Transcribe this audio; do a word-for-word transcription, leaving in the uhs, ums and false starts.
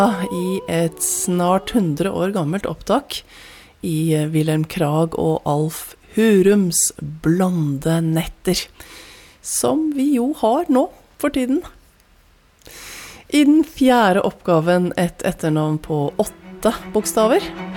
I et snart hundre år gammelt opptak i Wilhelm Krag og Alf Hurums Blonde netter, som vi jo har nå for tiden. I den fjerde oppgaven et etternavn på åtte bokstaver,